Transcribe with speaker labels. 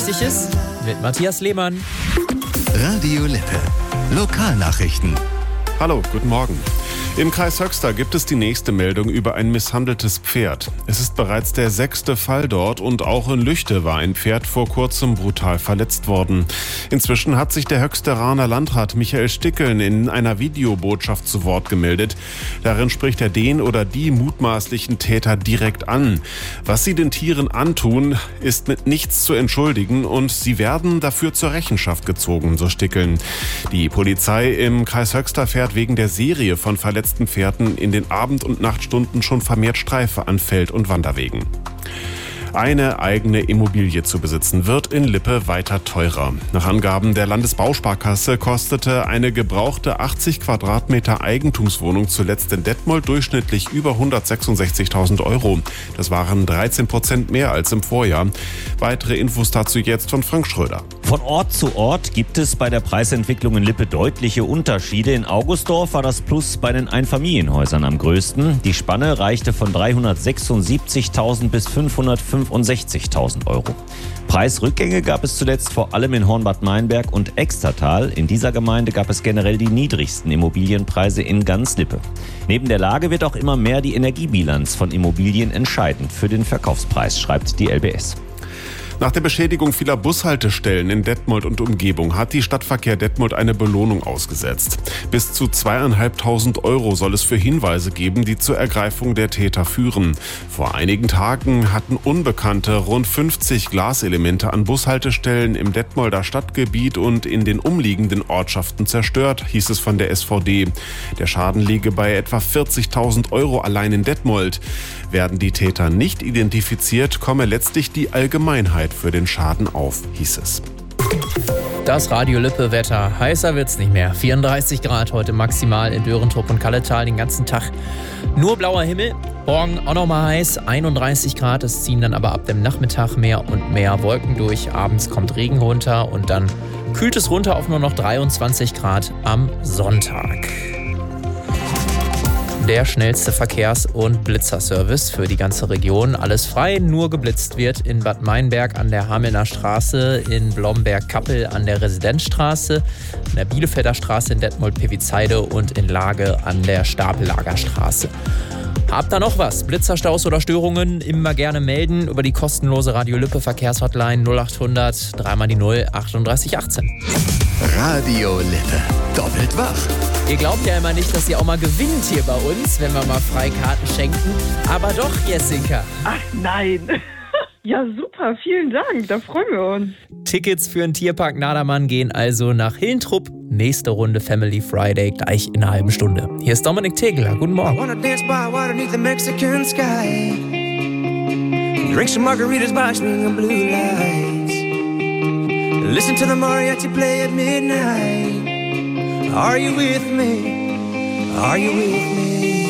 Speaker 1: wichtig ist, mit Matthias Lehmann.
Speaker 2: Radio Lippe. Lokalnachrichten.
Speaker 3: Hallo, guten Morgen. Im Kreis Höxter gibt es die nächste Meldung über ein misshandeltes Pferd. Es ist bereits der 6. Fall dort und auch in Lüchte war ein Pferd vor kurzem brutal verletzt worden. Inzwischen hat sich der Höxteraner Landrat Michael Stickeln in einer Videobotschaft zu Wort gemeldet. Darin spricht er den oder die mutmaßlichen Täter direkt an. Was sie den Tieren antun, ist mit nichts zu entschuldigen und sie werden dafür zur Rechenschaft gezogen, so Stickeln. Die Polizei im Kreis Höxter fährt wegen der Serie von verletzten Pferden in den Abend- und Nachtstunden schon vermehrt Streife an Feld- und Wanderwegen. Eine eigene Immobilie zu besitzen, wird in Lippe weiter teurer. Nach Angaben der Landesbausparkasse kostete eine gebrauchte 80 Quadratmeter Eigentumswohnung zuletzt in Detmold durchschnittlich über 166.000 Euro. Das waren 13% mehr als im Vorjahr. Weitere Infos dazu jetzt von Frank Schröder.
Speaker 4: Von Ort zu Ort gibt es bei der Preisentwicklung in Lippe deutliche Unterschiede. In Augustdorf war das Plus bei den Einfamilienhäusern am größten. Die Spanne reichte von 376.000 bis 565.000 Euro. Preisrückgänge gab es zuletzt vor allem in Hornbad Meinberg und Extertal. In dieser Gemeinde gab es generell die niedrigsten Immobilienpreise in ganz Lippe. Neben der Lage wird auch immer mehr die Energiebilanz von Immobilien entscheidend für den Verkaufspreis, schreibt die LBS.
Speaker 3: Nach der Beschädigung vieler Bushaltestellen in Detmold und Umgebung hat die Stadtverkehr Detmold eine Belohnung ausgesetzt. Bis zu 2.500 Euro soll es für Hinweise geben, die zur Ergreifung der Täter führen. Vor einigen Tagen hatten Unbekannte rund 50 Glaselemente an Bushaltestellen im Detmolder Stadtgebiet und in den umliegenden Ortschaften zerstört, hieß es von der SVD. Der Schaden liege bei etwa 40.000 Euro allein in Detmold. Werden die Täter nicht identifiziert, komme letztlich die Allgemeinheit für den Schaden auf, hieß es.
Speaker 1: Das Radio Lippe Wetter. Heißer wird's nicht mehr. 34 Grad heute maximal in Dörentrup und Kalletal den ganzen Tag. Nur blauer Himmel. Morgen auch nochmal heiß. 31 Grad. Es ziehen dann aber ab dem Nachmittag mehr und mehr Wolken durch. Abends kommt Regen runter und dann kühlt es runter auf nur noch 23 Grad am Sonntag. Der schnellste Verkehrs- und Blitzerservice für die ganze Region. Alles frei, nur geblitzt wird in Bad Meinberg an der Hamelner Straße, in Blomberg-Kappel an der Residenzstraße, an der Bielefelder Straße in Detmold-Pevizeide und in Lage an der Stapellagerstraße. Habt ihr noch was? Blitzerstaus oder Störungen? Immer gerne melden über die kostenlose Radio Lippe Verkehrshotline 0800 3 die 0 38 18.
Speaker 2: Radio Lippe. Doppelt wach.
Speaker 1: Ihr glaubt ja immer nicht, dass ihr auch mal gewinnt hier bei uns, wenn wir mal Freikarten schenken. Aber doch, Jessica.
Speaker 5: Ach nein. Ja, super. Vielen Dank. Da freuen wir uns.
Speaker 1: Tickets für den Tierpark Nadermann gehen also nach Hillentrupp. Nächste Runde Family Friday gleich in einer halben Stunde. Hier ist Dominik Tegeler. Guten Morgen.
Speaker 6: I wanna dance by water beneath the Mexican sky. Drink some margaritas by swinging blue lights. Listen to the mariachi play at midnight. Are you with me? Are you with me?